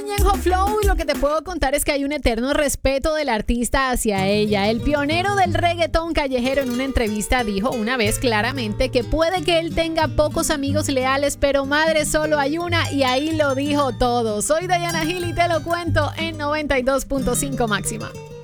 Ñenjo Flow y lo que te puedo contar es que hay un eterno respeto del artista hacia ella. El pionero del reggaetón callejero en una entrevista dijo una vez claramente que puede que él tenga pocos amigos leales, pero madre solo hay una y ahí lo dijo todo. Soy Diana Gil y te lo cuento en 92.5 máxima.